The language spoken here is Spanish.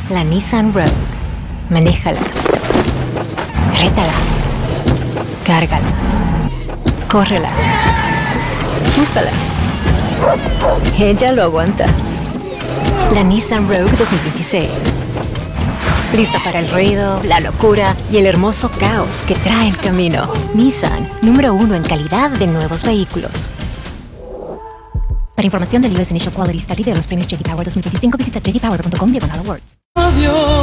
La Nissan Rogue. Manéjala. Rétala. Cárgala. Córrela. Úsala. Ella lo aguanta. La Nissan Rogue 2026. Lista para el ruido, la locura y el hermoso caos que trae el camino. Nissan, número 1 en calidad de nuevos vehículos. Para información del US Initial Quality Study de los premios J.D. Power 2025, visita jdpower.com/awards. Adiós.